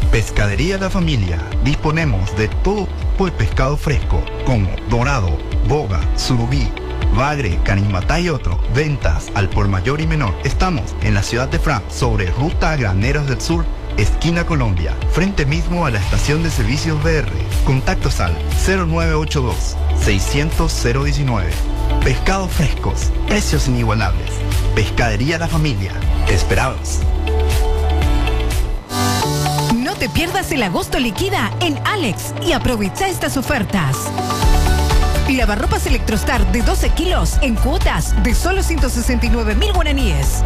Pescadería La Familia. Disponemos de todo tipo de pescado fresco, como dorado, boga, surubí, bagre, canimatá y otro. Ventas al por mayor y menor. Estamos en la ciudad de Fran, sobre Ruta Graneros del Sur, esquina Colombia, frente mismo a la estación de servicios BR. Contactos al 0982-600-019. Pescados frescos, precios inigualables. Pescadería La Familia. Te esperamos. No te pierdas el agosto liquida en Alex y aprovecha estas ofertas. Lavarropas Electrostar de 12 kilos en cuotas de solo 169.000 guaraníes.